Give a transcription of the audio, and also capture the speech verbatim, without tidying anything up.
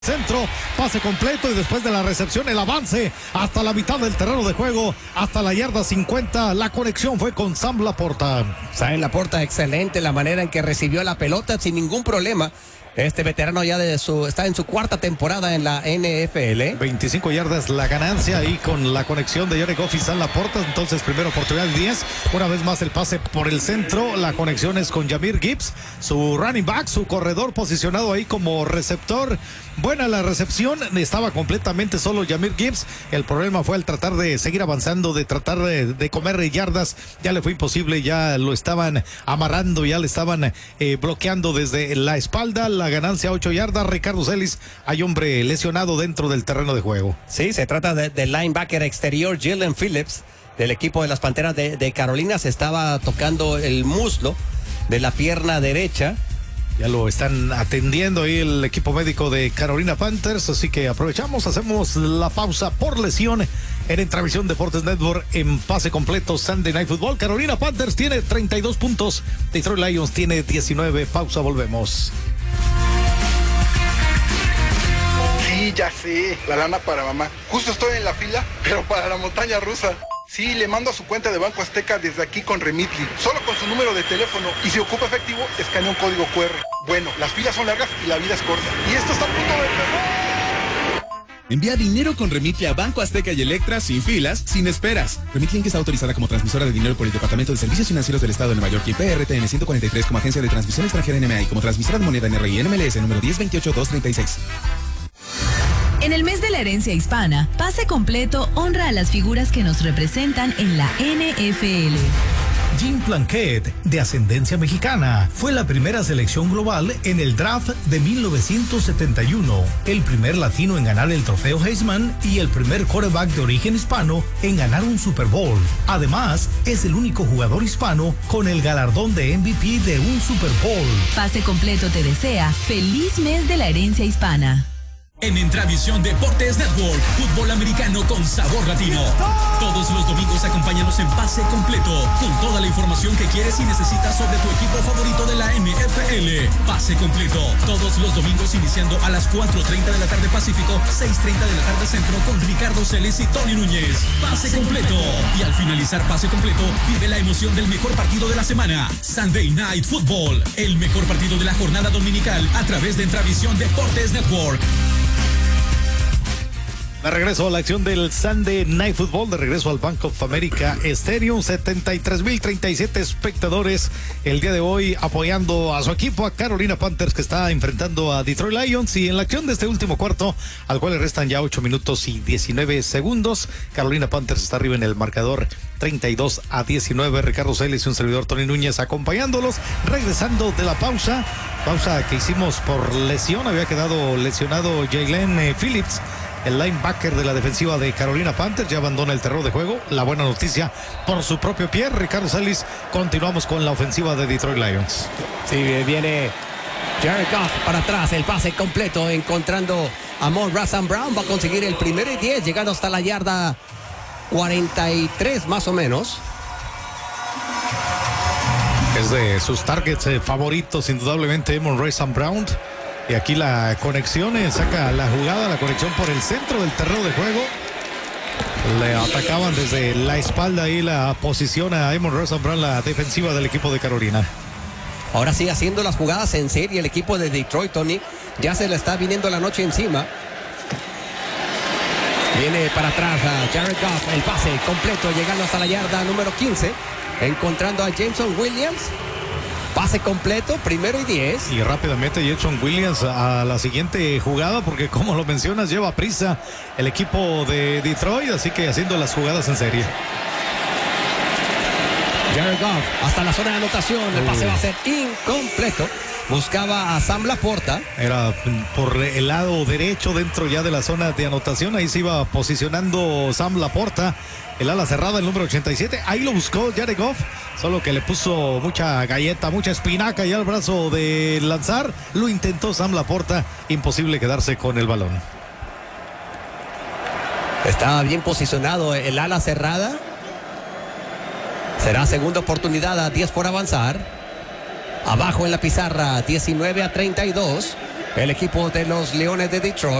Centro, pase completo y después de la recepción el avance hasta la mitad del terreno de juego, hasta la yarda cincuenta, la conexión fue con Sam Laporta. Sam Laporta, excelente la manera en que recibió la pelota sin ningún problema. Este veterano ya de su, está en su cuarta temporada en la N F L. veinticinco yardas la ganancia y con la conexión de Jared Goff y Sam Laporta. Entonces, primera oportunidad de diez. Una vez más el pase por el centro. La conexión es con Jahmyr Gibbs, su running back, su corredor posicionado ahí como receptor. Buena la recepción. Estaba completamente solo Jahmyr Gibbs. El problema fue al tratar de seguir avanzando, de tratar de, de comer yardas. Ya le fue imposible. Ya lo estaban amarrando, ya le estaban eh, bloqueando desde la espalda. La ganancia ocho yardas. Ricardo Celis, hay hombre lesionado dentro del terreno de juego. Sí, se trata del de linebacker exterior Jalen Phillips del equipo de las Panteras de, de Carolina. Se estaba tocando el muslo de la pierna derecha. Ya lo están atendiendo ahí el equipo médico de Carolina Panthers, así que aprovechamos, hacemos la pausa por lesión en Entravisión Deportes Network en pase completo Sunday Night Football. Carolina Panthers tiene treinta y dos puntos, Detroit Lions tiene diecinueve. Pausa, volvemos. Sí, ya sé, la lana para mamá. Justo estoy en la fila, pero para la montaña rusa. Sí, le mando a su cuenta de Banco Azteca desde aquí con Remitly, solo con su número de teléfono, y si ocupa efectivo, escanea un código cu erre. Bueno, las filas son largas y la vida es corta. Y esto está a punto de empezar. Envía dinero con Remitly a Banco Azteca y Electra sin filas, sin esperas. Remitly Inc está autorizada como transmisora de dinero por el Departamento de Servicios Financieros del Estado de Nueva York y P R T N ciento cuarenta y tres como agencia de transmisión extranjera N M A y como transmisora de moneda N R I N M L S número diez veintiocho dos treinta y seis. En el mes de la herencia hispana, Pase Completo honra a las figuras que nos representan en la N F L. Jim Plunkett, de ascendencia mexicana, fue la primera selección global en el draft de mil novecientos setenta y uno, el primer latino en ganar el trofeo Heisman y el primer quarterback de origen hispano en ganar un Super Bowl. Además, es el único jugador hispano con el galardón de M V P de un Super Bowl. Pase Completo te desea feliz mes de la herencia hispana. En Entravisión Deportes Network, fútbol americano con sabor latino. Todos los domingos acompáñanos en Pase Completo, con toda la información que quieres y necesitas sobre tu equipo favorito de la N F L. Pase Completo, todos los domingos iniciando a las cuatro treinta de la tarde Pacífico, seis treinta de la tarde Centro, con Ricardo Celis y Tony Núñez. Pase Completo. Y al finalizar Pase Completo, vive la emoción del mejor partido de la semana. Sunday Night Football, el mejor partido de la jornada dominical a través de Entravisión Deportes Network. De regreso a la acción del Sunday Night Football, de regreso al Bank of America Stadium, setenta y tres mil treinta y siete espectadores el día de hoy apoyando a su equipo, a Carolina Panthers, que está enfrentando a Detroit Lions. Y en la acción de este último cuarto, al cual le restan ya ocho minutos y diecinueve segundos, Carolina Panthers está arriba en el marcador treinta y dos a diecinueve. Ricardo Celis y un servidor Tony Núñez acompañándolos, regresando de la pausa, pausa que hicimos por lesión. Había quedado lesionado Jalen eh, Phillips, el linebacker de la defensiva de Carolina Panthers, ya abandona el terreno de juego. La buena noticia por su propio pie, Ricardo Celis. Continuamos con la ofensiva de Detroit Lions. Sí, viene Jared Goff para atrás, el pase completo, encontrando a Amon-Ra Saint Brown. Va a conseguir el primero y diez, llegando hasta la yarda cuarenta y tres más o menos. Es de sus targets eh, favoritos, indudablemente, Amon-Ra Saint Brown. Y aquí la conexión, eh, saca la jugada, la conexión por el centro del terreno de juego. Le atacaban desde la espalda y la posición a Amon-Ra Saint Brown, la defensiva del equipo de Carolina. Ahora sí, haciendo las jugadas en serie, el equipo de Detroit, Tony, ya se le está viniendo la noche encima. Viene para atrás a Jared Goff, el pase completo, llegando hasta la yarda número quince, encontrando a Jameson Williams. Pase completo, primero y diez. Y rápidamente Jameson Williams a la siguiente jugada, porque como lo mencionas, lleva prisa el equipo de Detroit, así que haciendo las jugadas en serie. Jared Goff hasta la zona de anotación, el pase va a ser incompleto. Buscaba a Sam Laporta. Era por el lado derecho, dentro ya de la zona de anotación. Ahí se iba posicionando Sam Laporta, el ala cerrada, el número ochenta y siete. Ahí lo buscó Jared Goff, solo que le puso mucha galleta, mucha espinaca ya al brazo de lanzar. Lo intentó Sam Laporta, imposible quedarse con el balón. Estaba bien posicionado el ala cerrada. Será segunda oportunidad a diez por avanzar. Abajo en la pizarra, diecinueve a treinta y dos. El equipo de los Leones de Detroit